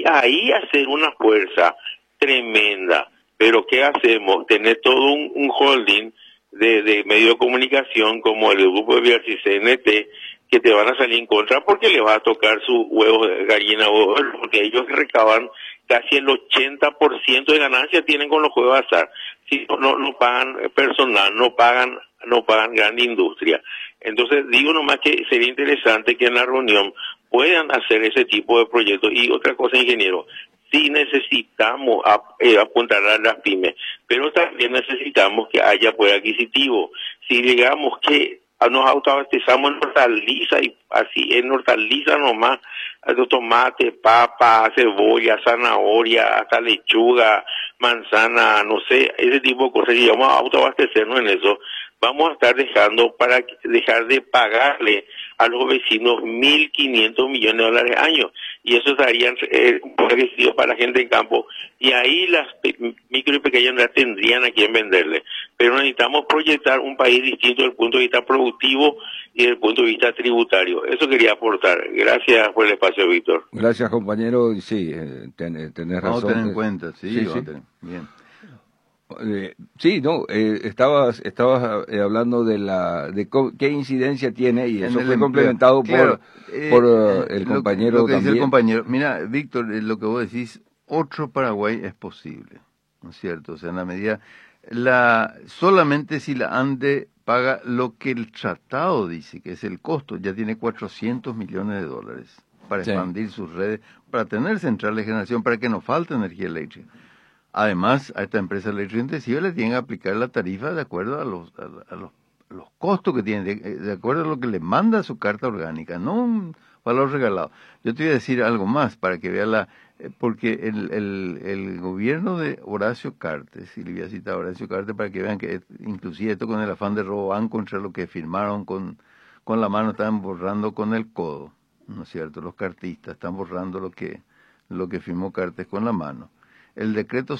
y ahí hacer una fuerza tremenda. Pero ¿qué hacemos? Tener todo un holding de medio de comunicación como el grupo de Villarci y CNT, que te van a salir en contra porque le va a tocar sus huevos de gallina, porque ellos recaban casi el 80% de ganancias tienen con los juegos de azar. Si no pagan personal, no pagan gran industria. Entonces digo nomás que sería interesante que en la reunión puedan hacer ese tipo de proyectos. Y otra cosa, ingeniero, sí necesitamos apuntalar a las pymes, pero también necesitamos que haya poder adquisitivo. Si digamos que nos autoabastezamos en hortaliza y así en hortaliza nomás, tomate, papa, cebolla, zanahoria, hasta lechuga, manzana, no sé, ese tipo de cosas, y vamos a autoabastecernos en eso, vamos a estar dejar de pagarle a los vecinos 1.500 millones de dólares al año, y eso estaría un beneficio para la gente en campo, y ahí las micro y pequeñas empresas tendrían a quien venderle. Pero necesitamos proyectar un país distinto desde el punto de vista productivo y desde el punto de vista tributario. Eso quería aportar. Gracias por el espacio, Víctor. Gracias, compañero. Sí, tenés razón. Vamos a tener en cuenta, sí. Bien. Sí, no, estabas hablando de qué incidencia tiene, y eso fue complementado por el compañero lo que también. dice el compañero. Mira, Víctor, lo que vos decís, otro Paraguay es posible, ¿no es cierto? O sea, en la medida, solamente si la ANDE paga lo que el tratado dice, que es el costo, ya tiene 400 millones de dólares para expandir sus redes, para tener centrales de generación, para que no falte energía eléctrica. Además, a esta empresa electrointensiva le tienen que aplicar la tarifa de acuerdo a los costos que tiene, de acuerdo a lo que le manda su carta orgánica, no un valor regalado. Yo te voy a decir algo más para que vea porque el gobierno de Horacio Cartes, y le voy a citar a Horacio Cartes para que vean que inclusive esto con el afán de robo van contra lo que firmaron con la mano, están borrando con el codo, ¿no es cierto? Los cartistas están borrando lo que firmó Cartes con la mano. El decreto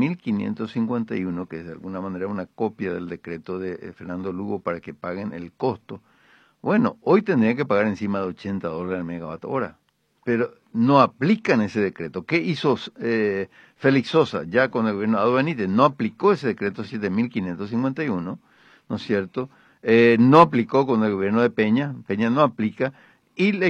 7.551, que es de alguna manera una copia del decreto de Fernando Lugo para que paguen el costo, bueno, hoy tendría que pagar encima de $80 el megawatt hora, pero no aplican ese decreto. ¿Qué hizo Félix Sosa ya con el gobierno de Aldo Benítez? No aplicó ese decreto 7.551, ¿no es cierto? No aplicó con el gobierno de Peña no aplica, y le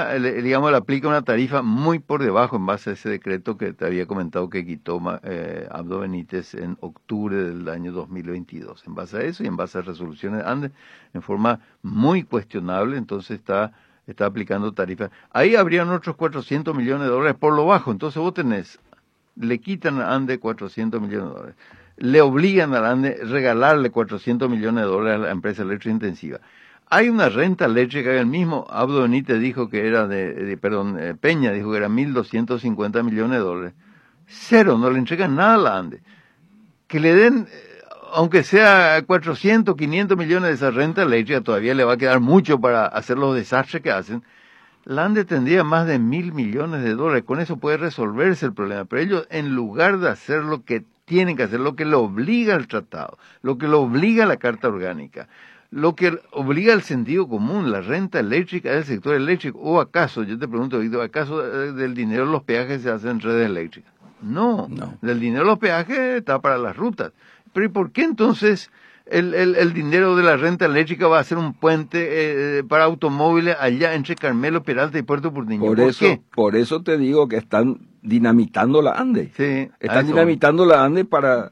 aplica una tarifa muy por debajo en base a ese decreto que te había comentado que quitó Aldo Benítez en octubre del año 2022. En base a eso y en base a resoluciones ANDE, en forma muy cuestionable, entonces está aplicando tarifas. Ahí habrían otros 400 millones de dólares por lo bajo, entonces vos le quitan a ANDE 400 millones de dólares. Le obligan a ANDE a regalarle 400 millones de dólares a la empresa electrointensiva. Hay una renta eléctrica, el mismo Abdo Benítez dijo que era Peña dijo que era 1.250 millones de dólares. Cero, no le entregan nada a la ANDE. Que le den, aunque sea 400, 500 millones de esa renta eléctrica, todavía le va a quedar mucho para hacer los desastres que hacen. La ANDE tendría más de 1.000 millones de dólares, con eso puede resolverse el problema. Pero ellos, en lugar de hacer lo que tienen que hacer, lo que le obliga el tratado, lo que le obliga la Carta Orgánica, lo que obliga al sentido común, la renta eléctrica del sector eléctrico, o acaso, yo te pregunto, Víctor, ¿acaso del dinero de los peajes se hacen redes eléctricas? No, del dinero de los peajes está para las rutas. Pero ¿y por qué entonces el dinero de la renta eléctrica va a ser un puente para automóviles allá entre Carmelo Peralta y Puerto Porteño? Por eso te digo que están dinamitando la ANDE. Sí, están dinamitando la ANDE para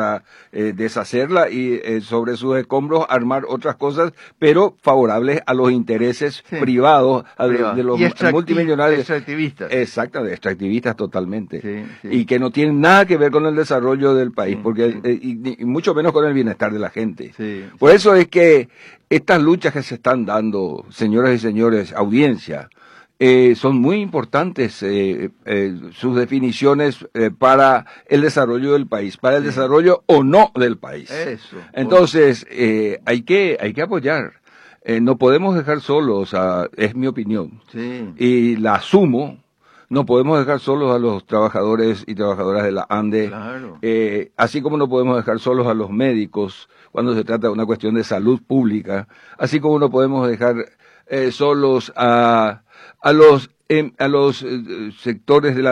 deshacerla y sobre sus escombros armar otras cosas, pero favorables a los intereses privados, de los multimillonarios. Extractivistas. Exactamente, extractivistas totalmente. Sí. Y que no tienen nada que ver con el desarrollo del país, porque y mucho menos con el bienestar de la gente. Por eso es que estas luchas que se están dando, señoras y señores, audiencia, son muy importantes sus definiciones para el desarrollo del país, para el desarrollo o no del país. Eso. Entonces, hay que apoyar. No podemos dejar solos, es mi opinión, y la asumo. No podemos dejar solos a los trabajadores y trabajadoras de la ANDE, así como no podemos dejar solos a los médicos cuando se trata de una cuestión de salud pública, así como no podemos dejar solos a los sectores de la